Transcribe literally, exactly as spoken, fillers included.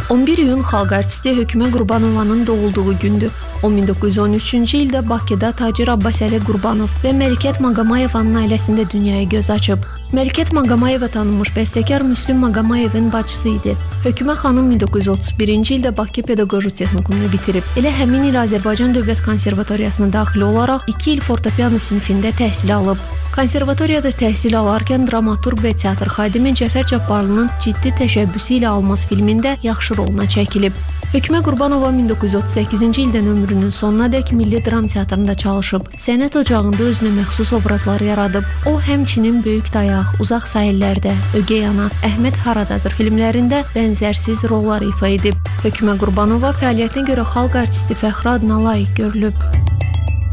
on bir iyun xalq artisti Hökümə Qurbanovanın doğulduğu gündür. O min doqquz yüz on üçüncü ildə Bakıda tacir Abbasəli Qurbanov və Məlikət Maqomayevanın ailəsində dünyaya göz açıb. Məlikət Maqomayeva tanınmış bəstəkar Müslüm Maqomayevin bacısı idi. Hökümə xanım min doqquz yüz otuz birinci ildə Bakı Pedaqoji Texnikumunu bitirib. Elə həmin il Azərbaycan Dövlət Konservatoriyasına daxil olaraq iki il fortepiano sinfində təhsil alıb. Konservatoriyada təhsil alarkən dramaturq və teatr xadimi Cəfər Cabbarlının ciddi təşəbbüsü ilə Almaz filmində yaxşı roluna çəkilib. Hökümə Qurbanova min doqquz yüz otuz səkkizinci ildən ömrünün sonunadək Milli Dram Teatrında çalışıb. Sənət ocağında özünə məxsus obrazlar yaradıb. O, həmçinin Böyük Dayaq, Uzaq Sahillərdə, Ögey Ana, Əhməd Haradadır filmlərində bənzərsiz rollar ifa edib. Hökümə Qurbanova fəaliyyətinə görə xalq artisti fəxri adına layiq görülüb.